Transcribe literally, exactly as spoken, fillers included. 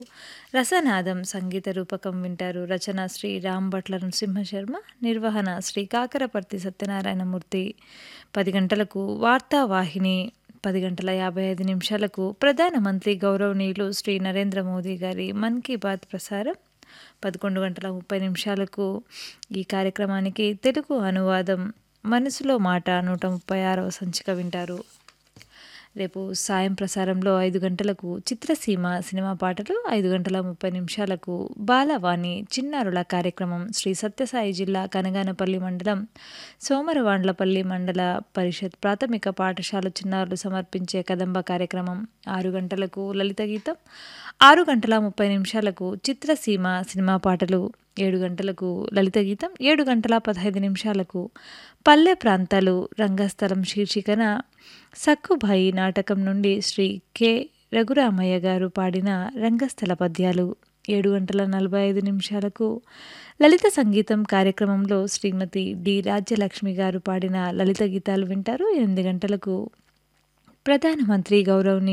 రసనాదం సంగీత రూపకం వింటారు. రచన శ్రీ రాంభట్ల నృసింహశర్మ, నిర్వహణ శ్రీ కాకరపర్తి సత్యనారాయణమూర్తి. పది గంటలకు వార్తావాహిని, పది గంటల యాభై ఐదు నిమిషాలకు ప్రధానమంత్రి గౌరవనీయులు శ్రీ నరేంద్ర మోదీ గారి మన్ కీ బాత్ ప్రసారం. పదకొండు గంటల ముప్పై నిమిషాలకు ఈ కార్యక్రమానికి తెలుగు అనువాదం మనసులో మాట నూట ముప్పై ఆరవ సంచిక వింటారు. రేపు సాయం ప్రసారంలో ఐదు గంటలకు చిత్రసీమ సినిమా పాటలు, ఐదు గంటల ముప్పై నిమిషాలకు బాలవాణి చిన్నారుల కార్యక్రమం శ్రీ సత్యసాయి జిల్లా కనగానపల్లి మండలం సోమరవాండ్లపల్లి మండల పరిషత్ ప్రాథమిక పాఠశాల చిన్నారులు సమర్పించే కదంబ కార్యక్రమం. ఆరు గంటలకు లలిత గీతం, ఆరు గంటల ముప్పై నిమిషాలకు చిత్రసీమ సినిమా పాటలు, ఏడు గంటలకు లలిత గీతం, ఏడు గంటల పదహైదు నిమిషాలకు పల్లె ప్రాంతాలు రంగస్థలం శీర్షికన సక్కుభాయి నాటకం నుండి శ్రీ కె రఘురామయ్య గారు పాడిన రంగస్థల పద్యాలు. ఏడు గంటల నలభై ఐదు నిమిషాలకు లలిత సంగీతం కార్యక్రమంలో శ్రీమతి డి రాజ్యలక్ష్మి గారు పాడిన లలిత గీతాలు వింటారు. ఎనిమిది గంటలకు ప్రధానమంత్రి గౌరవనీయులు